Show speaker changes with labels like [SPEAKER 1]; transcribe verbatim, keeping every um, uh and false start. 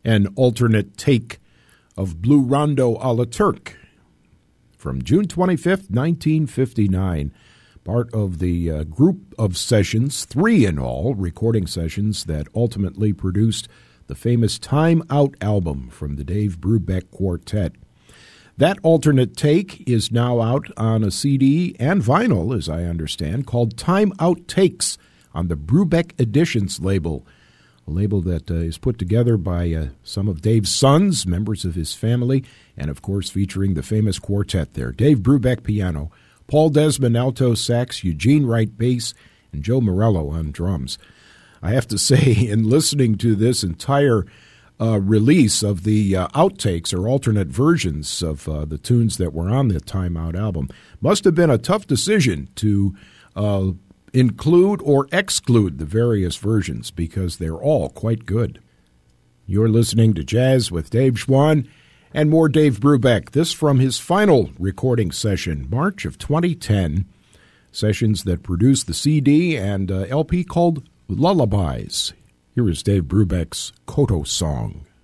[SPEAKER 1] an alternate take of Blue Rondo a la Turk from June twenty-fifth, nineteen fifty-nine. Part of the uh, group of sessions, three in all, recording sessions that ultimately produced the famous Time Out album from the Dave Brubeck Quartet. That alternate take is now out on a C D and vinyl, as I understand, called Time Out Takes on the Brubeck Editions label, a label that uh, is put together by uh, some of Dave's sons, members of his family, and, of course, featuring the famous quartet there. Dave Brubeck, piano, Paul Desmond, alto sax, Eugene Wright, bass, and Joe Morello on drums. I have to say, in listening to this entire uh, release of the uh, outtakes or alternate versions of uh, the tunes that were on the Time Out album, must have been a tough decision to uh, include or exclude the various versions because they're all quite good. You're listening to Jazz with Dave Schwann. And more Dave Brubeck, this from his final recording session, March of twenty ten, sessions that produced the C D and uh, L P called Lullabies. Here is Dave Brubeck's Koto Song.